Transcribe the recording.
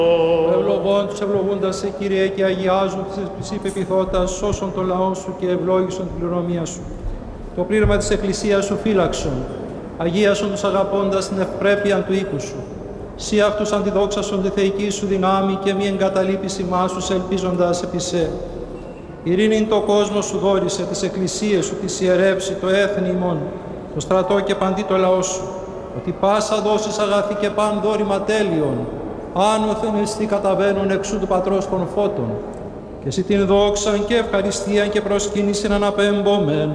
Ευλογών τους ευλογούντας σε Κύριε και αγιάζουν τις υπεπιθώτας, σώσον το λαό σου και ευλόγησον την κληρονομία σου. Το πλήρωμα της Εκκλησίας σου φύλαξον, αγίασον τους αγαπώντας την ευπρέπεια του οίκου σου. Σύ αυτούς αντιδόξασον τη θεϊκή σου δυνάμει και μη εγκαταλείπεις ημάς τους ελπίζοντας επί σε. Ειρήνην το κόσμο σου δόρισε, τις εκκλησίες σου, τις ιερεύσει, το έθνη ημών, το στρατό και παντί το λαό σου, ότι πάσα δώσεις αγαθή και παν δόρημα τέλειον, άνωθεν εστί καταβαίνουν εξού του Πατρός των φώτων, και εσύ την δόξαν και ευχαριστίαν και προσκύνησιν αναπέμπομεν